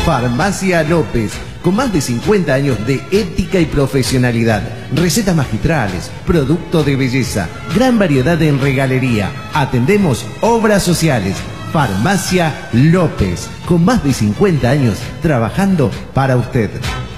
Farmacia López, con más de 50 años de ética y profesionalidad, recetas magistrales, productos de belleza, gran variedad en regalería. Atendemos obras sociales. Farmacia López, con más de 50 años trabajando para usted.